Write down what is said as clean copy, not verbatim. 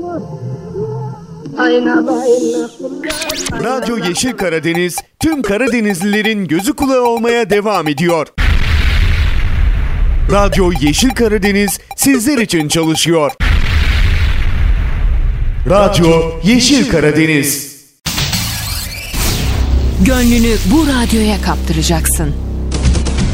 Radyo Yeşil Karadeniz tüm Karadenizlilerin gözü kulağı olmaya devam ediyor. Radyo Yeşil Karadeniz sizler için çalışıyor. Radyo Yeşil Karadeniz. Gönlünü bu radyoya kaptıracaksın.